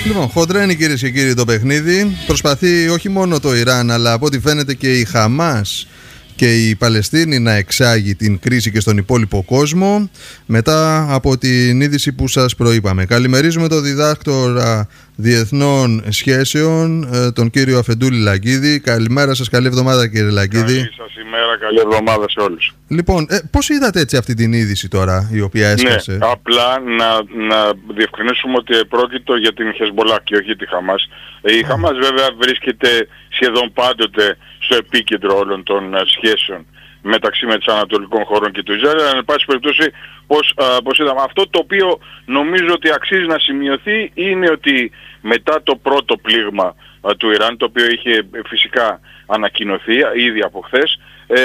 Λοιπόν, χοντρένει κυρίες και κύριοι το παιχνίδι. Προσπαθεί όχι μόνο το Ιράν, αλλά από ό,τι φαίνεται και η Χαμάς και η Παλαιστίνη να εξάγει την κρίση και στον υπόλοιπο κόσμο, μετά από την είδηση που σας προείπαμε. Καλημερίζουμε τον διδάκτορα Διεθνών Σχέσεων, τον κύριο Αφεντούλη Λαγκίδη. Καλημέρα σας, καλή εβδομάδα κύριε Λαγκίδη. Καλή σας ημέρα, καλή εβδομάδα σε όλους. Λοιπόν, πώς είδατε έτσι αυτή την είδηση τώρα η οποία έσκασε? Ναι, απλά να διευκρινίσουμε ότι πρόκειται για την Χεσμολάχ και όχι τη Χαμάς. Η Χαμάς βέβαια βρίσκεται σχεδόν πάντοτε στο επίκεντρο όλων των σχέσεων μεταξύ με τις ανατολικών χωρών και του Ισραήλ. Αλλά εν πάση περιπτώσει, πώς είδαμε, αυτό το οποίο νομίζω ότι αξίζει να σημειωθεί είναι ότι μετά το πρώτο πλήγμα του Ιράν, το οποίο είχε φυσικά ανακοινωθεί ήδη από χθες,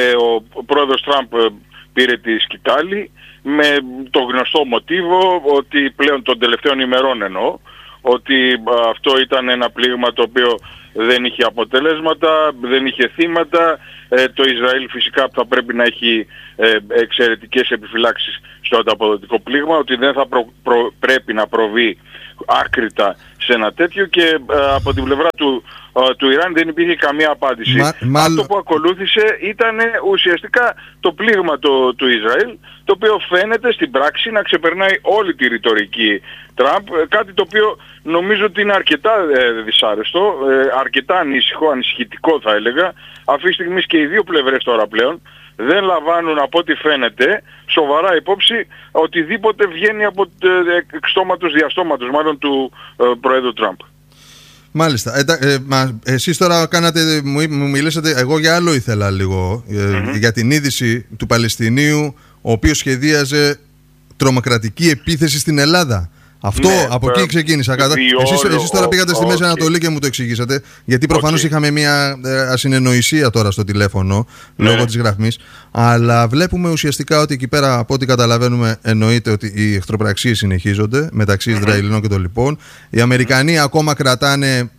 ο πρόεδρος Τραμπ πήρε τη σκητάλη με το γνωστό μοτίβο ότι πλέον των τελευταίων ημερών εννοώ, ότι αυτό ήταν ένα πλήγμα το οποίο δεν είχε αποτελέσματα, δεν είχε θύματα. Το Ισραήλ φυσικά θα πρέπει να έχει εξαιρετικές επιφυλάξεις στο ανταποδοτικό πλήγμα, ότι δεν θα πρέπει να προβεί άκρητα σε ένα τέτοιο, και από την πλευρά του Ιράν δεν υπήρχε καμία απάντηση. Αυτό που ακολούθησε ήταν ουσιαστικά το πλήγμα του Ισραήλ, το οποίο φαίνεται στην πράξη να ξεπερνάει όλη τη ρητορική Τραμπ, κάτι το οποίο νομίζω ότι είναι αρκετά δυσάρεστο, αρκετά ανησυχητικό θα έλεγα. Αυτή τη στιγμή και οι δύο πλευρές τώρα πλέον δεν λαμβάνουν, από ό,τι φαίνεται, σοβαρά υπόψη οτιδήποτε βγαίνει από στόματος διαστόματος, μάλλον του Προέδρου Τραμπ. Μάλιστα. Εσείς τώρα μου μιλήσατε, εγώ για άλλο ήθελα λίγο, για την είδηση του Παλαιστινίου, ο οποίος σχεδίαζε τρομοκρατική επίθεση στην Ελλάδα. Αυτό, ναι, από εκεί ξεκίνησα. Εσείς τώρα πήγατε στη Μέση Ανατολή και μου το εξηγήσατε, γιατί προφανώς είχαμε μια ασυνεννοησία τώρα στο τηλέφωνο, λόγω της γραφής. Αλλά βλέπουμε ουσιαστικά ότι εκεί πέρα, από ό,τι καταλαβαίνουμε, εννοείται ότι οι εχθροπραξίες συνεχίζονται μεταξύ Ισραηλινών και των λοιπών. Οι Αμερικανοί ακόμα κρατάνε,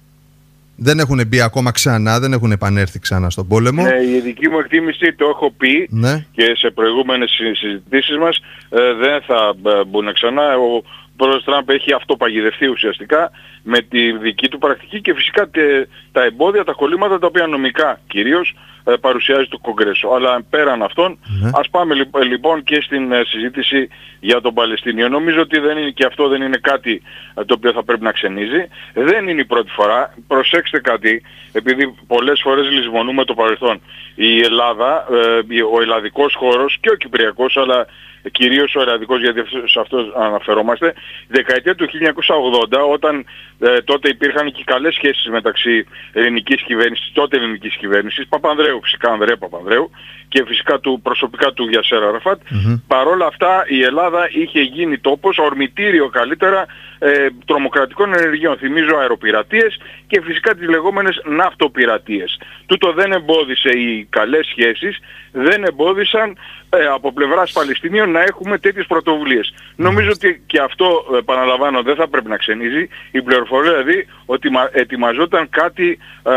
δεν έχουν μπει ακόμα ξανά, δεν έχουν επανέλθει ξανά στον πόλεμο. Ναι, η δική μου εκτίμηση, το έχω πει και σε προηγούμενες συζητήσεις μας, δεν θα μπουν ξανά. Ο πρόεδρος Τραμπ έχει αυτοπαγιδευτεί ουσιαστικά με τη δική του πρακτική και φυσικά τα εμπόδια, τα κολλήματα τα οποία νομικά κυρίως παρουσιάζει το Κογκρέσο. Αλλά πέραν αυτών, ας πάμε λοιπόν και στην συζήτηση για τον Παλαιστίνιο. Νομίζω ότι και αυτό δεν είναι κάτι το οποίο θα πρέπει να ξενίζει. Δεν είναι η πρώτη φορά. Προσέξτε κάτι, επειδή πολλές φορές λησμονούμε το παρελθόν. Η Ελλάδα, ο ελλαδικός χώρος και ο κυπριακός, αλλά κυρίως ο ελλαδικός, γιατί σε αυτό αναφερόμαστε, δεκαετία του 1980, όταν τότε υπήρχαν και καλές σχέσεις μεταξύ ελληνικής κυβέρνησης, τότε ελληνικής κυβέρνησης, Παπανδρέου φυσικά, Ανδρέα Παπανδρέου, και φυσικά προσωπικά του Γιασέρ Αραφάτ. Παρόλα αυτά η Ελλάδα είχε γίνει τόπος, ορμητήριο καλύτερα, τρομοκρατικών ενεργειών. Θυμίζω αεροπειρατείες και φυσικά τις λεγόμενες ναυτοπειρατείες. Τούτο δεν εμπόδισε, οι καλές σχέσεις δεν εμπόδισαν από πλευράς Παλαιστινίων να έχουμε τέτοιες πρωτοβουλίες. Νομίζω ότι και αυτό, επαναλαμβάνω, δεν θα πρέπει να ξενίζει. Η πληροφορία δηλαδή ότι ετοιμαζόταν κάτι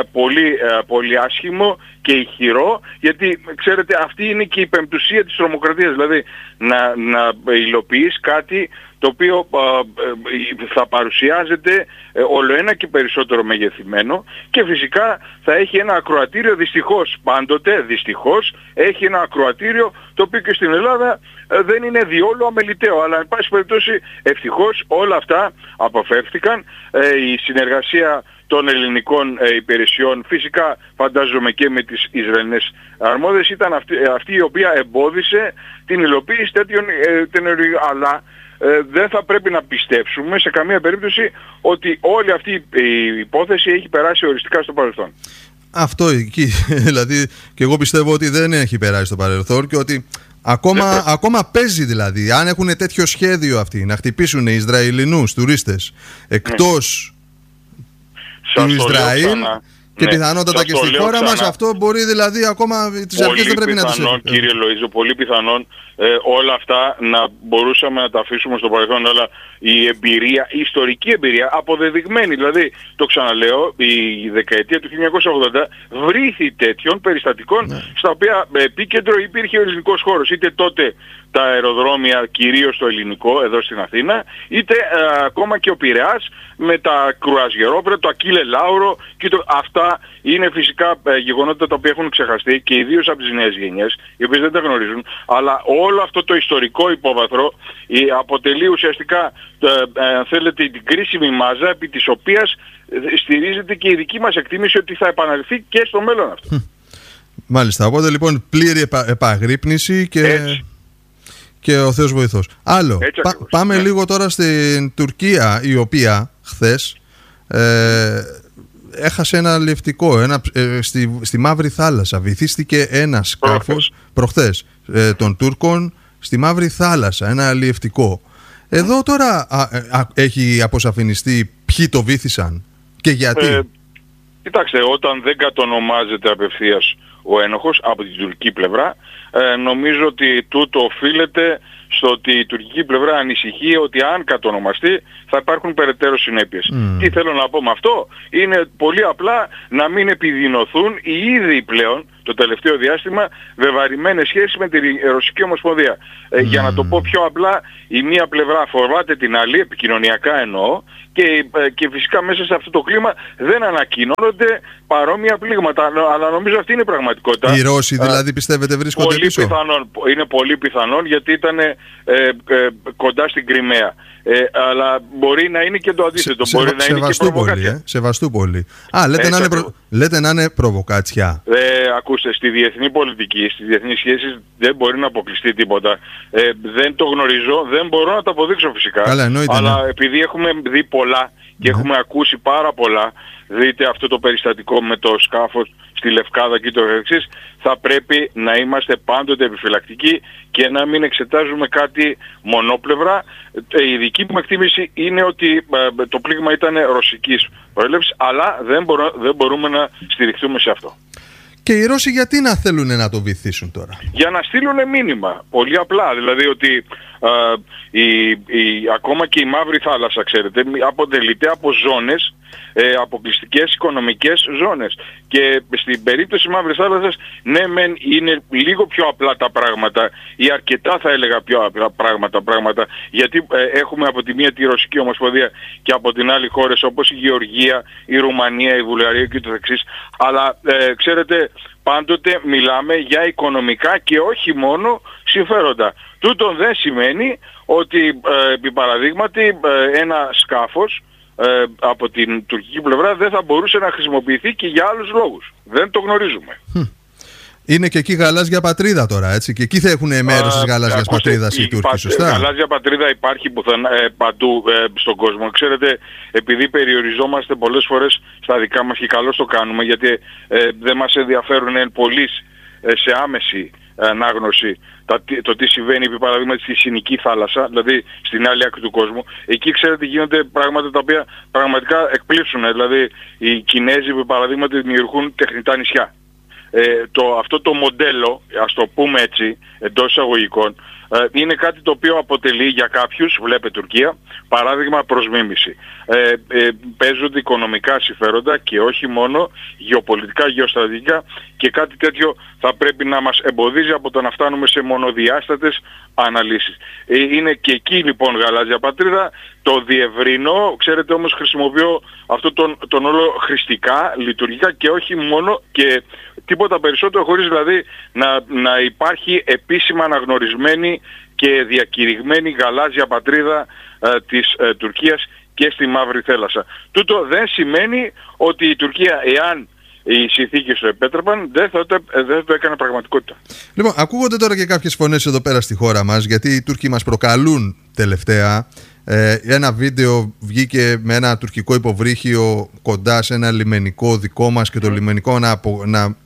πολύ άσχημο και ηχηρό, γιατί ξέρετε αυτή είναι και η πεμπτουσία της τρομοκρατίας, δηλαδή να υλοποιείς κάτι το οποίο θα παρουσιάζεται ολοένα και περισσότερο μεγεθυμένο, και φυσικά θα έχει ένα ακροατήριο, δυστυχώς πάντοτε, έχει ένα ακροατήριο το οποίο και στην Ελλάδα δεν είναι διόλου αμεληταίο, αλλά εν πάση περιπτώσει ευτυχώς όλα αυτά αποφεύθηκαν. Η συνεργασία των ελληνικών υπηρεσιών, φυσικά φαντάζομαι και με τις Ισραηλινές αρμόδιες, ήταν αυτή η οποία εμπόδισε την υλοποίηση τέτοιων τενεριών. Αλλά δεν θα πρέπει να πιστέψουμε σε καμία περίπτωση ότι όλη αυτή η υπόθεση έχει περάσει οριστικά στο παρελθόν. Αυτό εκεί, δηλαδή, και εγώ πιστεύω ότι δεν έχει περάσει στο παρελθόν και ότι ακόμα παίζει, δηλαδή, αν έχουν τέτοιο σχέδιο αυτοί να χτυπήσουν οι Ισραηλινούς τουρίστες εκτός του Ισραήλ και πιθανότατα και στη χώρα μας, αυτό μπορεί, δηλαδή, ακόμα τις αρχές δεν πρέπει να τις έχει. Κύριε Λοΐζο, πολύ πιθανόν όλα αυτά να μπορούσαμε να τα αφήσουμε στο παρελθόν, αλλά η εμπειρία, η ιστορική εμπειρία αποδεδειγμένη, δηλαδή το ξαναλέω, η δεκαετία του 1980 βρήθη τέτοιων περιστατικών στα οποία επίκεντρο υπήρχε ο ελληνικός χώρος, είτε τότε τα αεροδρόμια, κυρίως το ελληνικό εδώ στην Αθήνα, είτε ακόμα και ο Πειραιάς με τα κρουαζιερόπλαια, το Ακίλε Λάουρο και αυτά είναι φυσικά γεγονότα τα οποία έχουν ξεχαστεί και ιδίως από τις νέες γενιές, οι οποίες δεν τα γνωρίζουν, αλλά όλο αυτό το ιστορικό υπόβαθρο αποτελεί ουσιαστικά αν θέλετε την κρίσιμη μάζα επί της οποίας στηρίζεται και η δική μας εκτίμηση ότι θα επαναληφθεί και στο μέλλον αυτό. Μάλιστα, οπότε λοιπόν πλήρη επαγρύπνηση και ο Θεός βοηθός. Άλλο, πάμε λίγο τώρα στην Τουρκία, η οποία χθες έχασε ένα αλλιευτικό στη Μαύρη Θάλασσα. Βυθίστηκε ένα σκάφος προχθές των Τούρκων στη Μαύρη Θάλασσα, ένα αλλιευτικό. Εδώ τώρα έχει αποσαφινιστεί ποιοι το βύθισαν και γιατί. Κοιτάξτε, όταν δεν κατονομάζεται απευθείας ο ένοχος από την τουρκική πλευρά, νομίζω ότι τούτο οφείλεται στο ότι η τουρκική πλευρά ανησυχεί ότι αν κατονομαστεί θα υπάρχουν περαιτέρω συνέπειες. Τι θέλω να πω με αυτό? Είναι πολύ απλά να μην επιδεινωθούν οι ήδη πλέον το τελευταίο διάστημα βεβαρημένες σχέσεις με τη Ρωσική Ομοσπονδία. Για να το πω πιο απλά, η μία πλευρά φοβάται την άλλη, επικοινωνιακά εννοώ, και φυσικά μέσα σε αυτό το κλίμα δεν ανακοινώνονται παρόμοια πλήγματα, αλλά νομίζω αυτή είναι η πραγματικότητα. Οι Ρώσοι δηλαδή πιστεύετε βρίσκονται πίσω? Είναι πολύ πιθανόν, γιατί ήταν κοντά στην Κριμαία. Αλλά μπορεί να είναι και το αντίθετο. Μπορεί να είναι και προβοκάτσια. Σεβαστούπολη. Λέτε να είναι προβοκάτσια. Ακούστε, στη διεθνή πολιτική, στις διεθνείς σχέσεις δεν μπορεί να αποκλειστεί τίποτα. Δεν το γνωρίζω, δεν μπορώ να το αποδείξω φυσικά. Αλλά επειδή έχουμε δει πολλά και έχουμε ακούσει πάρα πολλά, δείτε αυτό το περιστατικό με το σκάφος στη Λευκάδα και το εξής, θα πρέπει να είμαστε πάντοτε επιφυλακτικοί και να μην εξετάζουμε κάτι μονόπλευρα. Η δική μου εκτίμηση είναι ότι το πλήγμα ήταν ρωσικής προέλευσης, αλλά δεν μπορούμε να στηριχθούμε σε αυτό. Και οι Ρώσοι γιατί να θέλουν να το βυθίσουν τώρα? Για να στείλουν μήνυμα. Πολύ απλά. Δηλαδή ότι ακόμα και η Μαύρη Θάλασσα, ξέρετε, αποτελείται από ζώνες, αποκλειστικές οικονομικές ζώνες. Και στην περίπτωση Μαύρης Θάλασσας, ναι μεν είναι λίγο πιο απλά τα πράγματα, ή αρκετά θα έλεγα πιο απλά πράγματα, γιατί έχουμε από τη μία τη Ρωσική Ομοσπονδία και από την άλλη χώρες όπως η Γεωργία, η Ρουμανία, η Βουλγαρία και το εξής. Αλλά ξέρετε, πάντοτε μιλάμε για οικονομικά και όχι μόνο συμφέροντα. Τούτο δεν σημαίνει ότι επί παραδείγματι ένα σκάφος από την τουρκική πλευρά δεν θα μπορούσε να χρησιμοποιηθεί και για άλλους λόγους. Δεν το γνωρίζουμε. Είναι και εκεί γαλάζια πατρίδα τώρα, έτσι. Και εκεί θα έχουν μέρος της γαλάζιας πατρίδας οι Τούρκοι, σωστά? Γαλάζια πατρίδα υπάρχει παντού στον κόσμο. Ξέρετε, επειδή περιοριζόμαστε πολλές φορές στα δικά μας και καλώς το κάνουμε, γιατί δεν μας ενδιαφέρουν εν πολλοίς σε άμεση ανάγνωση το τι συμβαίνει επί παραδείγματι στη Συνική Θάλασσα, δηλαδή στην άλλη άκρη του κόσμου. Εκεί ξέρετε γίνονται πράγματα τα οποία πραγματικά εκπλήσουν. Δηλαδή οι Κινέζοι επί παραδείγματι δημιουργούν τεχνητά νησιά. Αυτό το μοντέλο, ας το πούμε έτσι, εντός εισαγωγικών, είναι κάτι το οποίο αποτελεί για κάποιους, βλέπε Τουρκία, παράδειγμα προς μίμηση. Παίζονται οικονομικά συμφέροντα και όχι μόνο, γεωπολιτικά, γεωστρατηγικά, και κάτι τέτοιο θα πρέπει να μας εμποδίζει από το να φτάνουμε σε μονοδιάστατες αναλύσεις. Είναι και εκεί λοιπόν γαλάζια πατρίδα, το διευρύνω, ξέρετε, όμως χρησιμοποιώ αυτό τον όλο χρηστικά, λειτουργικά και όχι μόνο, και τίποτα περισσότερο, χωρίς δηλαδή να υπάρχει επίσημα αναγνωρισμένη και διακηρυγμένη γαλάζια πατρίδα της Τουρκίας και στη Μαύρη Θάλασσα. Τούτο δεν σημαίνει ότι η Τουρκία, εάν οι συνθήκες το επέτρεπαν, δεν θα το έκανε πραγματικότητα. Λοιπόν, ακούγονται τώρα και κάποιες φωνές εδώ πέρα στη χώρα μας, γιατί οι Τούρκοι μας προκαλούν τελευταία. Ένα βίντεο βγήκε με ένα τουρκικό υποβρύχιο κοντά σε ένα λιμενικό δικό μας και το λιμενικό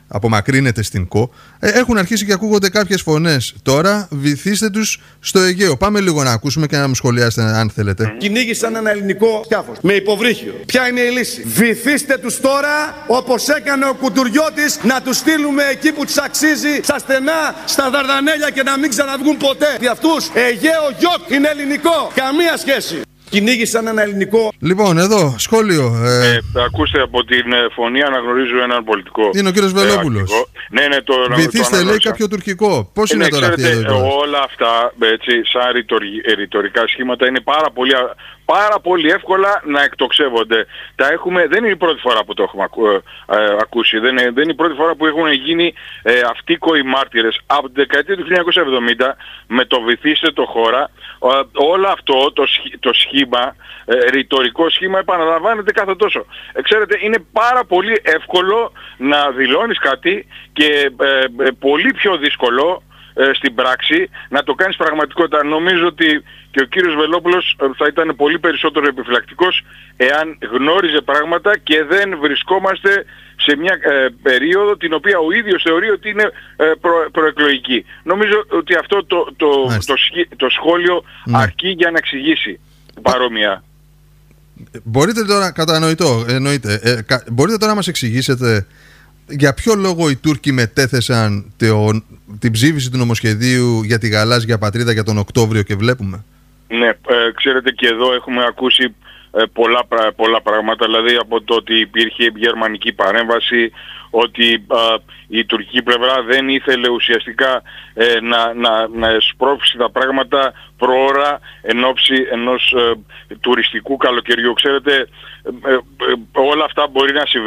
απομακρύνεται στην ΚΟ. Έχουν αρχίσει και ακούγονται κάποιες φωνές τώρα. Βυθίστε τους στο Αιγαίο. Πάμε λίγο να ακούσουμε και να μου σχολιάσετε αν θέλετε. Κυνήγησαν ένα ελληνικό σκάφος με υποβρύχιο. Ποια είναι η λύση? Βυθίστε τους τώρα, όπως έκανε ο Κουτουριώτης, να τους στείλουμε εκεί που τους αξίζει, στα στενά, στα Δαρδανέλια, και να μην ξαναβγούν ποτέ. Για αυτούς Αιγαίο γιότ είναι ελληνικό. Καμία σχέση. Κυνήγησαν ένα ελληνικό. Λοιπόν, εδώ, σχόλιο. Ακούστε, από την φωνή αναγνωρίζω έναν πολιτικό. Είναι ο κύριος Βελόπουλος. Ναι, βυθίστε, λέει, κάποιο τουρκικό. Πώς είναι τώρα αυτή εδώ? Όλα αυτά, έτσι, σαν ρητορικά σχήματα είναι πάρα πολύ εύκολα να εκτοξεύονται. Δεν είναι η πρώτη φορά που το έχουμε ακούσει. Δεν είναι η πρώτη φορά που έχουν γίνει αυτοί οι μάρτυρες. Από τη δεκαετία του 1970, με το βυθίστε το χώρα, όλο αυτό το σχήμα, ρητορικό σχήμα, επαναλαμβάνεται κάθε τόσο. Ξέρετε, είναι πάρα πολύ εύκολο να δηλώνεις κάτι και πολύ πιο δύσκολο στην πράξη να το κάνεις πραγματικότητα. Νομίζω ότι και ο κύριος Βελόπουλος θα ήταν πολύ περισσότερο επιφυλακτικός εάν γνώριζε πράγματα και δεν βρισκόμαστε σε μια περίοδο την οποία ο ίδιος θεωρεί ότι είναι προεκλογική. Νομίζω ότι αυτό το σχόλιο αρκεί για να εξηγήσει παρόμοια. Μπορείτε τώρα, εννοείται, μπορείτε τώρα να μας εξηγήσετε για ποιο λόγο οι Τούρκοι μετέθεσαν την ψήφιση του νομοσχεδίου για τη γαλάζια πατρίδα για τον Οκτώβριο και βλέπουμε? Ναι, ξέρετε, και εδώ έχουμε ακούσει πολλά πράγματα, δηλαδή από το ότι υπήρχε γερμανική παρέμβαση, ότι η τουρκική πλευρά δεν ήθελε ουσιαστικά να σπρώξει τα πράγματα προώρα εν ώψη ενός τουριστικού καλοκαιριού. Ξέρετε, όλα αυτά μπορεί να συμβαίνουν.